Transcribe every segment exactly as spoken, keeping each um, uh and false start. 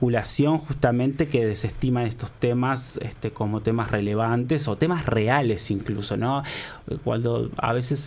vinculación justamente que desestiman estos temas este, como temas relevantes o temas reales incluso, ¿no? Cuando a veces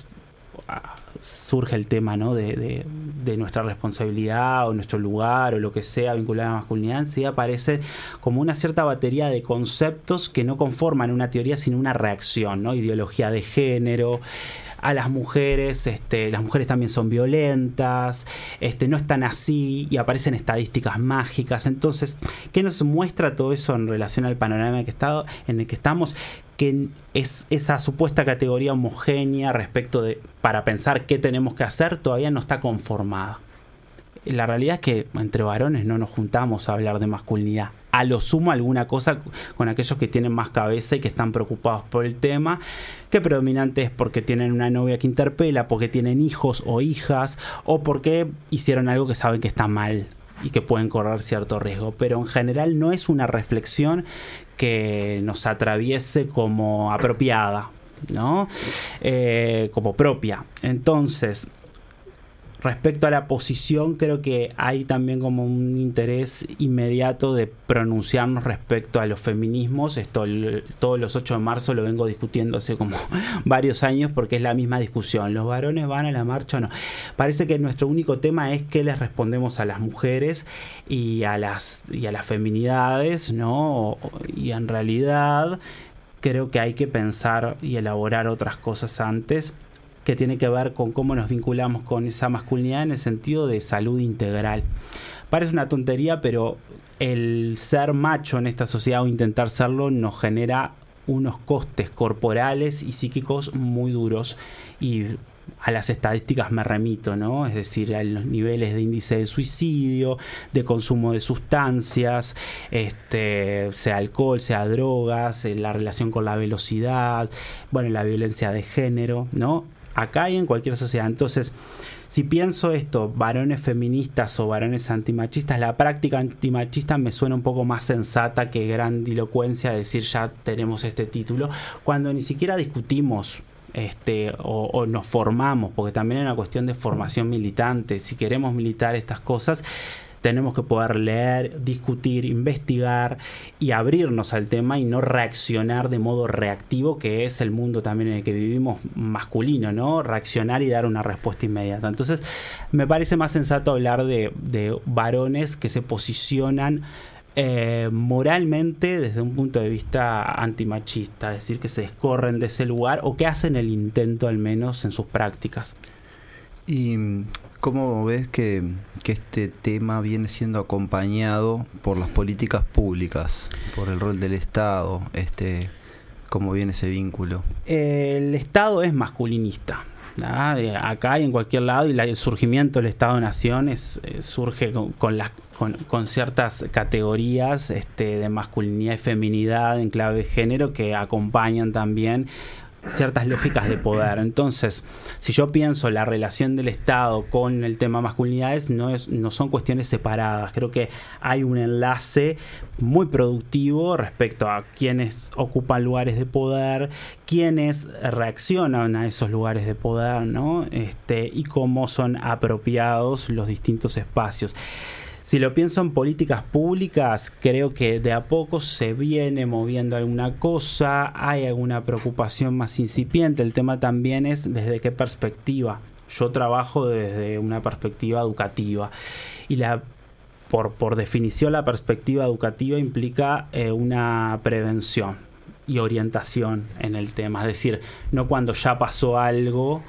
surge el tema, ¿no? de, de, de nuestra responsabilidad o nuestro lugar o lo que sea vinculado a la masculinidad, sí aparece como una cierta batería de conceptos que no conforman una teoría sino una reacción, ¿no? Ideología de género, a las mujeres, este, las mujeres también son violentas, este, no están así, y aparecen estadísticas mágicas. Entonces, ¿qué nos muestra todo eso en relación al panorama que estado, en el que estamos? Que es esa supuesta categoría homogénea respecto de, para pensar qué tenemos que hacer, todavía no está conformada. La realidad es que entre varones no nos juntamos a hablar de masculinidad. A lo sumo alguna cosa con aquellos que tienen más cabeza y que están preocupados por el tema, que predominante es porque tienen una novia que interpela, porque tienen hijos o hijas, o porque hicieron algo que saben que está mal y que pueden correr cierto riesgo. Pero en general no es una reflexión que nos atraviese como apropiada, ¿no? Eh, como propia. Entonces, respecto a la posición, creo que hay también como un interés inmediato de pronunciarnos respecto a los feminismos. Esto el, todos los ocho de marzo lo vengo discutiendo hace como varios años porque es la misma discusión. ¿Los varones van a la marcha o no? Parece que nuestro único tema es qué les respondemos a las mujeres y a las, y a las feminidades, ¿no? Y en realidad creo que hay que pensar y elaborar otras cosas antes, que tiene que ver con cómo nos vinculamos con esa masculinidad en el sentido de salud integral. Parece una tontería, pero el ser macho en esta sociedad o intentar serlo nos genera unos costes corporales y psíquicos muy duros, y a las estadísticas me remito, ¿no? Es decir, a los niveles de índice de suicidio, de consumo de sustancias, este, sea alcohol, sea drogas, la relación con la velocidad, bueno, la violencia de género, ¿no? Acá y en cualquier sociedad. Entonces, si pienso esto, varones feministas o varones antimachistas, la práctica antimachista me suena un poco más sensata que grandilocuencia decir ya tenemos este título, cuando ni siquiera discutimos este o, o nos formamos, porque también es una cuestión de formación militante. Si queremos militar estas cosas, tenemos que poder leer, discutir, investigar y abrirnos al tema y no reaccionar de modo reactivo, que es el mundo también en el que vivimos masculino, ¿no? Reaccionar y dar una respuesta inmediata. Entonces, me parece más sensato hablar de, de varones que se posicionan eh, moralmente desde un punto de vista antimachista, es decir, que se descorren de ese lugar o que hacen el intento al menos en sus prácticas. ¿Y cómo ves que, que este tema viene siendo acompañado por las políticas públicas, por el rol del Estado? Este, ¿cómo viene ese vínculo? El Estado es masculinista, ¿no? Acá y en cualquier lado, y la, el surgimiento del Estado-Nación es, eh, surge con, con, las, con, con ciertas categorías este, de masculinidad y feminidad en clave de género que acompañan también ciertas lógicas de poder. Entonces, si yo pienso la relación del Estado con el tema masculinidades, no es, no son cuestiones separadas. Creo que hay un enlace muy productivo respecto a quienes ocupan lugares de poder, quienes reaccionan a esos lugares de poder, ¿no? Este, y cómo son apropiados los distintos espacios. Si lo pienso en políticas públicas, creo que de a poco se viene moviendo alguna cosa, hay alguna preocupación más incipiente. El tema también es desde qué perspectiva. Yo trabajo desde una perspectiva educativa y la por, por definición la perspectiva educativa implica eh, una prevención y orientación en el tema. Es decir, no cuando ya pasó algo,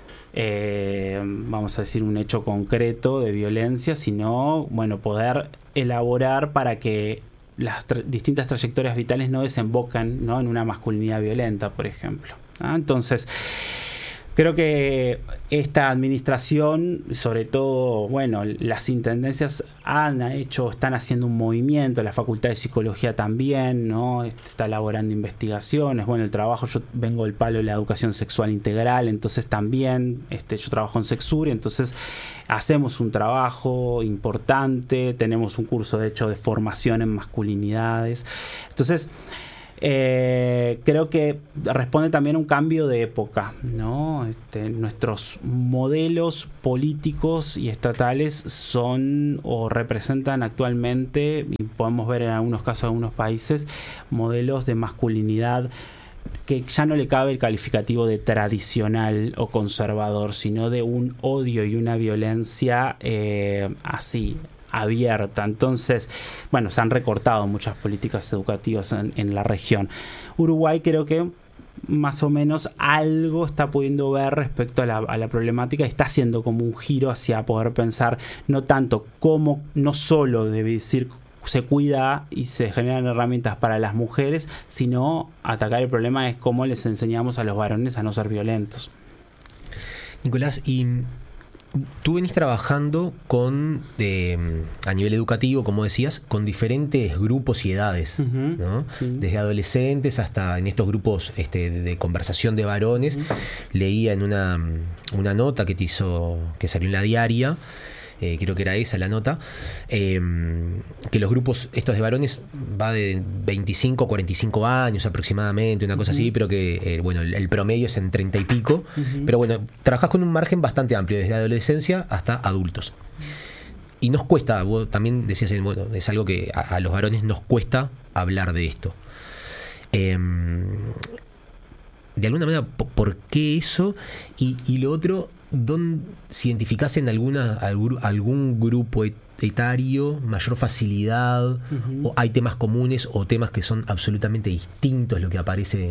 Eh, vamos a decir un hecho concreto de violencia, sino bueno, poder elaborar para que las tra- distintas trayectorias vitales no desembocan, ¿no?, en una masculinidad violenta, por ejemplo. ¿Ah? Entonces, creo que esta administración, sobre todo, bueno, las intendencias han hecho, están haciendo un movimiento, la Facultad de Psicología también, ¿no? Está elaborando investigaciones, bueno, el trabajo, yo vengo del palo de la educación sexual integral, entonces también, este, yo trabajo en Sexur, entonces hacemos un trabajo importante, tenemos un curso de hecho de formación en masculinidades, entonces Eh, creo que responde también a un cambio de época, ¿no? Este, nuestros modelos políticos y estatales son o representan actualmente, y podemos ver en algunos casos, en algunos países, modelos de masculinidad que ya no le cabe el calificativo de tradicional o conservador, sino de un odio y una violencia eh, así, abierta. Entonces, bueno, se han recortado muchas políticas educativas en, en la región. Uruguay creo que más o menos algo está pudiendo ver respecto a la, a la problemática, está haciendo como un giro hacia poder pensar no tanto cómo, no solo debe decir se cuida y se generan herramientas para las mujeres, sino atacar el problema es cómo les enseñamos a los varones a no ser violentos. Nicolás, y tú venís trabajando con eh, a nivel educativo, como decías, con diferentes grupos y edades, uh-huh, ¿no? Sí. Desde adolescentes hasta en estos grupos este, de conversación de varones. Uh-huh. Leía en una, una nota que te hizo, que salió en La Diaria, Eh, creo que era esa la nota, eh, que los grupos estos de varones va de veinticinco a cuarenta y cinco años aproximadamente, una cosa uh-huh. así, pero que eh, bueno, el, el promedio es en treinta y pico, uh-huh. pero bueno, trabajás con un margen bastante amplio, desde adolescencia hasta adultos. Y nos cuesta, vos también decías, bueno, es algo que a, a los varones nos cuesta hablar de esto. Eh, de alguna manera, ¿por qué eso? Y, y lo otro, ¿dónde, si identificás en alguna, algún, algún grupo etario mayor facilidad, uh-huh. o hay temas comunes o temas que son absolutamente distintos lo que aparece?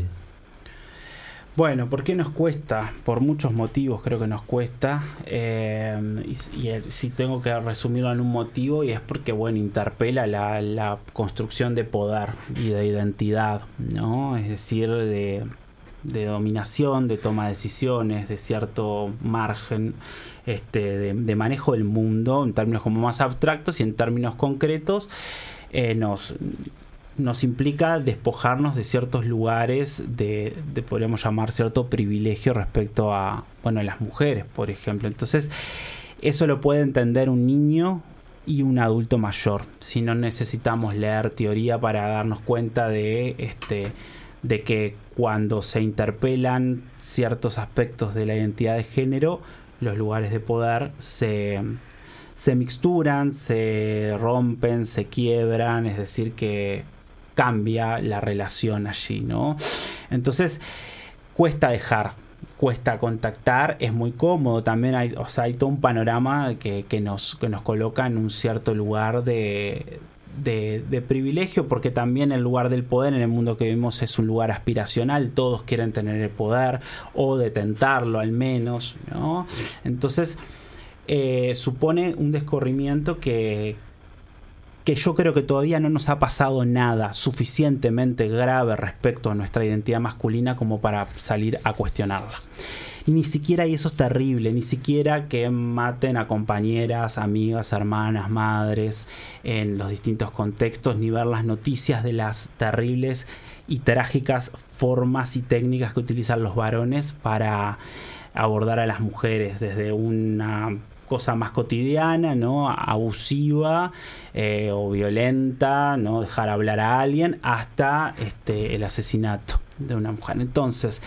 Bueno, ¿por qué nos cuesta? Por muchos motivos creo que nos cuesta. Eh, y, y el, si tengo que resumirlo en un motivo, y es porque, bueno, interpela la, la construcción de poder y de identidad, ¿no? Es decir, de... de dominación, de toma de decisiones, de cierto margen este, de, de manejo del mundo en términos como más abstractos, y en términos concretos eh, nos, nos implica despojarnos de ciertos lugares de, de, podríamos llamar, cierto privilegio respecto a, bueno, a las mujeres, por ejemplo. Entonces, eso lo puede entender un niño y un adulto mayor. Si no necesitamos leer teoría para darnos cuenta de este de que cuando se interpelan ciertos aspectos de la identidad de género, los lugares de poder se, se mixturan, se rompen, se quiebran, es decir, que cambia la relación allí, ¿no? Entonces, cuesta dejar, cuesta contactar, es muy cómodo, también hay, o sea, hay todo un panorama que, que, nos, que nos coloca en un cierto lugar de... De, de privilegio, porque también el lugar del poder en el mundo que vivimos es un lugar aspiracional, todos quieren tener el poder o detentarlo al menos, ¿no? Entonces eh, supone un descorrimiento que, que yo creo que todavía no nos ha pasado nada suficientemente grave respecto a nuestra identidad masculina como para salir a cuestionarla. Ni siquiera, y eso es terrible, ni siquiera que maten a compañeras, amigas, hermanas, madres en los distintos contextos, ni ver las noticias de las terribles y trágicas formas y técnicas que utilizan los varones para abordar a las mujeres, desde una cosa más cotidiana, ¿no?, abusiva eh, o violenta, no dejar hablar a alguien, hasta este, el asesinato de una mujer. Entonces,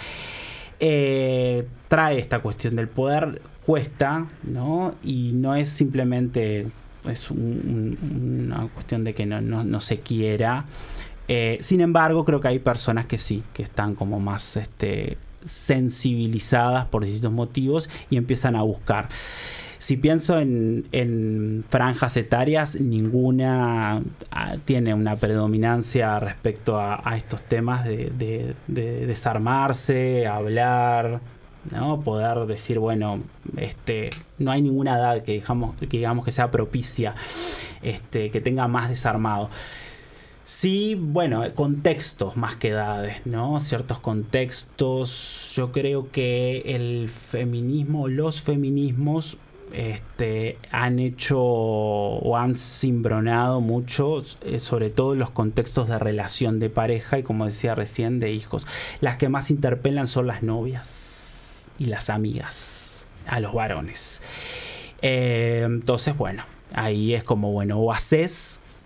Eh, trae esta cuestión del poder, cuesta, ¿no? Y no es simplemente es un, un, una cuestión de que no, no, no se quiera. Eh, sin embargo, creo que hay personas que sí, que están como más este, sensibilizadas por distintos motivos y empiezan a buscar. Si pienso en, en franjas etarias, ninguna ah, tiene una predominancia respecto a, a estos temas de, de, de desarmarse, hablar, ¿no? Poder decir, bueno, este, no hay ninguna edad que digamos que, digamos que sea propicia, este, que tenga más desarmado. Sí, bueno, contextos más que edades, ¿no? Ciertos contextos. Yo creo que el feminismo, los feminismos, Este, han hecho o han cimbronado mucho, eh, sobre todo en los contextos de relación de pareja y, como decía recién, de hijos. Las que más interpelan son las novias y las amigas a los varones. Eh, entonces, bueno, ahí es como, bueno, o haces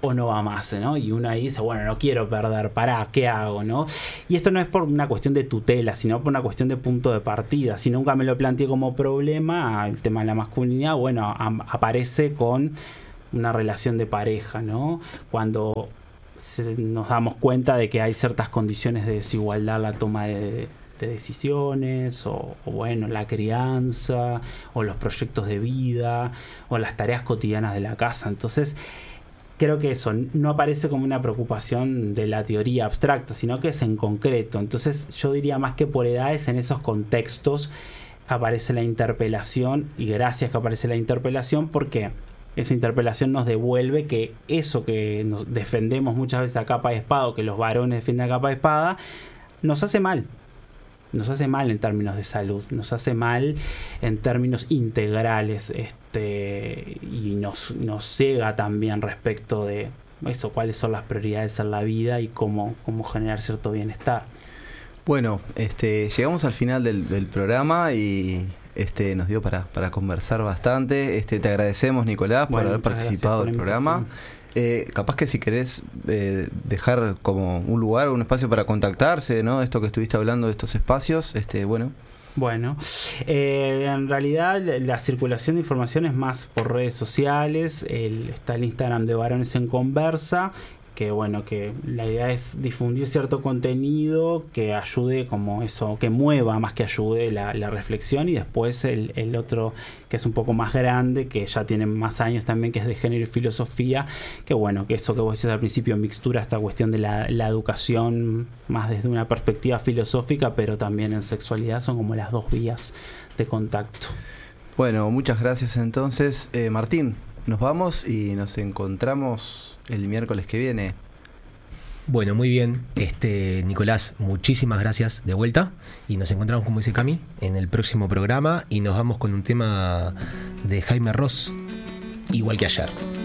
o no va más, ¿no? Y uno ahí dice, bueno, no quiero perder, pará, ¿qué hago, no? Y esto no es por una cuestión de tutela, sino por una cuestión de punto de partida. Si nunca me lo planteé como problema, el tema de la masculinidad, bueno, a- aparece con una relación de pareja, ¿no? Cuando se, nos damos cuenta de que hay ciertas condiciones de desigualdad en la toma de, de decisiones, o, o bueno, la crianza, o los proyectos de vida, o las tareas cotidianas de la casa. Entonces, creo que eso no aparece como una preocupación de la teoría abstracta, sino que es en concreto. Entonces, yo diría más que por edades, en esos contextos aparece la interpelación, y gracias que aparece la interpelación, porque esa interpelación nos devuelve que eso que nos defendemos muchas veces a capa de espada, o que los varones defienden a capa de espada, nos hace mal. Nos hace mal en términos de salud, nos hace mal en términos integrales, este, y nos, nos ciega también respecto de eso, cuáles son las prioridades en la vida y cómo, cómo generar cierto bienestar. Bueno, este, llegamos al final del, del programa y este nos dio para, para conversar bastante. Este, te agradecemos, Nicolás, por Bueno, haber participado del programa. Eh, capaz que si querés eh, dejar como un lugar, un espacio para contactarse, ¿no? Esto que estuviste hablando de estos espacios, este, bueno. Bueno, eh, en realidad la, la circulación de información es más por redes sociales. El, está el Instagram de Varones en Conversa, que bueno, que la idea es difundir cierto contenido que ayude, como eso, que mueva más que ayude la, la reflexión. Y después el, el otro, que es un poco más grande, que ya tiene más años también, que es de género y filosofía, que bueno, que eso que vos decías al principio mixtura esta cuestión de la, la educación más desde una perspectiva filosófica, pero también en sexualidad. Son como las dos vías de contacto. Bueno, muchas gracias entonces, eh, Martín. Nos vamos y nos encontramos el miércoles que viene. Bueno, muy bien. Este, Nicolás, muchísimas gracias de vuelta. Y nos encontramos, como dice Cami, en el próximo programa. Y nos vamos con un tema de Jaime Ross, igual que ayer.